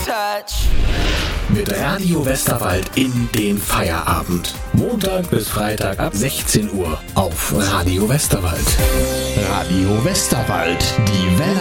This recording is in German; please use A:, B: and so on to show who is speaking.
A: touch.
B: Mit Radio Westerwald in den Feierabend. Montag bis Freitag ab 16 Uhr auf Radio Westerwald. Radio Westerwald, die Welle.